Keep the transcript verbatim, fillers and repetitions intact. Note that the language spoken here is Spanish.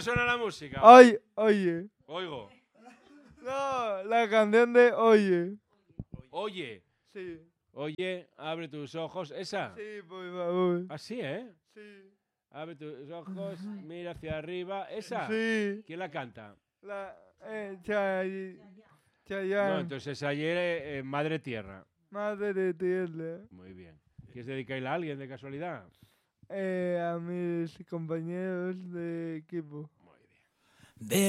suena la música? Oye, oye. Oigo. No, la canción de Oye. Oye. Sí. Oye, abre tus ojos. ¿Esa? Sí, por favor. Así, ¿eh? Sí. Abre tus ojos, mira hacia arriba. ¿Esa? Sí. ¿Quién la canta? La, eh, Chay, No, Chayanne. entonces ayer eh, Madre Tierra. Madre de tierra. Muy bien. ¿Quieres dedicarla a alguien de casualidad? Eh, a mis compañeros de equipo. Muy bien. De